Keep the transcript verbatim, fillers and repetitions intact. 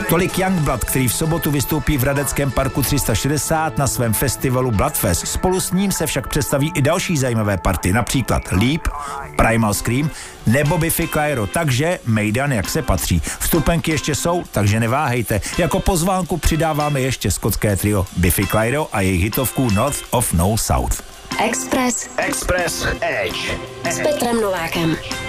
Tolik Youngblood, který v sobotu vystoupí v Hradeckém parku tři sta šedesát na svém festivalu Bloodfest. Spolu s ním se však představí i další zajímavé party, například Leap, Primal Scream nebo Biffy Clyro, takže mejdan jak se patří. Vstupenky ještě jsou, takže neváhejte. Jako pozvánku přidáváme ještě skotské trio Biffy Clyro a jejich hitovku North of No South. Express. Express Edge. S Petrem Novákem.